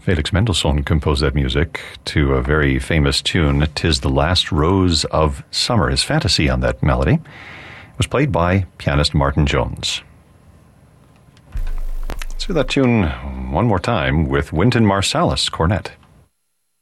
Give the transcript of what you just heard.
Felix Mendelssohn composed that music to a very famous tune, "'Tis the Last Rose of Summer." His fantasy on that melody was played by pianist Martin Jones. Let's hear that tune one more time with Wynton Marsalis, cornet.